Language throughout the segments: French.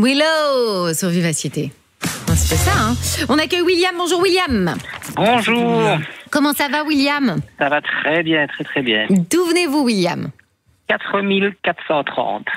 Willow sur Vivacité. C'est ça, hein. On accueille William. Bonjour William. Bonjour. Comment ça va William? Ça va très bien, très très bien. D'où venez-vous William? 4430.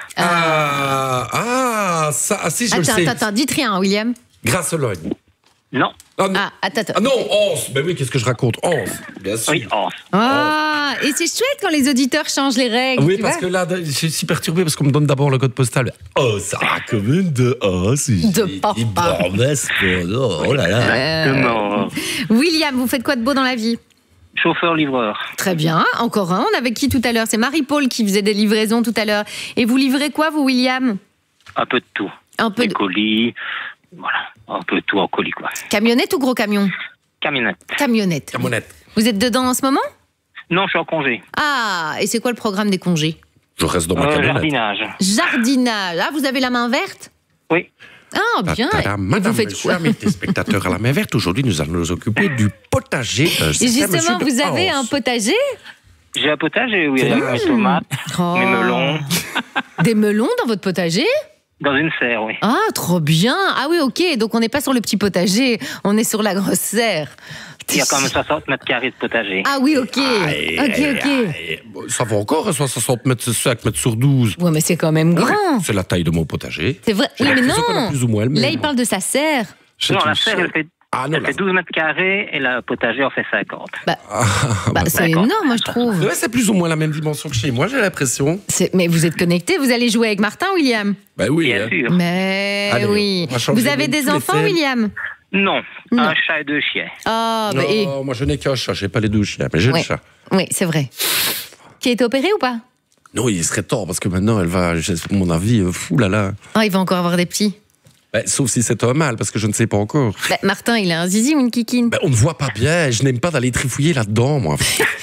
Si je le sais. Attends, dites rien William. Grâce-Logne. Non. Attends. Ah non, 11. Ben oui, qu'est-ce que je raconte? 11, bien sûr. Oui, 11. Et c'est chouette quand les auditeurs changent les règles. Oui, tu parce vois. que là, je suis perturbé parce qu'on me donne d'abord le code postal. Oh, ça a commune de os. De papa. Oh là là. Exactement. William, vous faites quoi de beau dans la vie? Chauffeur-livreur. Très bien, encore un. On avait qui tout à l'heure? C'est Marie-Paul qui faisait des livraisons tout à l'heure. Et vous livrez quoi vous William? Un peu de tout. Un peu Des de colis. Voilà. Un peu de tout en colis, quoi. camionnette ou gros camion? Camionnette. Camionnette. Camonette. Vous êtes dedans en ce moment? Non, je suis en congé. Ah, et c'est quoi le programme des congés? Je reste dans ma camionnette. Jardinage. Jardinage. Ah, vous avez la main verte? Oui. Ah, bien. Et Madame, vous faites monsieur, quoi? amis téléspectateurs à la main verte, aujourd'hui nous allons nous occuper du potager. Et justement, vous avez un potager? J'ai un potager, oui. Mes tomates, mes melons. Des melons dans votre potager? Dans une serre, oui. Ah, trop bien. Ah oui, ok. Donc on n'est pas sur le petit potager, on est sur la grosse serre. Il y a quand même 60 mètres carrés de potager. Ah oui, ok. Ça va encore, 60 mètres, c'est 5 mètres sur 12. Ouais, mais c'est quand même grand. C'est la taille de mon potager. C'est vrai. Oui, mais l'impression qu'on a non. plus ou moins le même. Là, il parle de sa serre. Non, la serre, elle fait, elle fait 12 mètres carrés et le potager en fait 50. C'est énorme, moi, je trouve. Ouais, c'est plus ou moins la même dimension que chez moi, j'ai l'impression. Mais vous êtes connecté, vous allez jouer avec Martin, William? Ben oui. Bien sûr. Mais Allez, oui. on va changer Vous avez de des tous les enfants, thèmes. William? Non, Non. un chat et 2 chiens. Ah, Non, bah, et... moi je n'ai qu'un chat, j'ai pas les deux chiens, mais j'ai le Ouais. chat. Oui, c'est vrai. Qui a été opéré ou pas? Non, il serait tort parce que maintenant elle va, à mon avis, fou là là. Ah, il va encore avoir des petits. Ben, sauf si c'est un mâle, parce que je ne sais pas encore. Martin, il a un zizi ou une kikine? Ben, on ne voit pas bien, je n'aime pas d'aller trifouiller là-dedans, moi.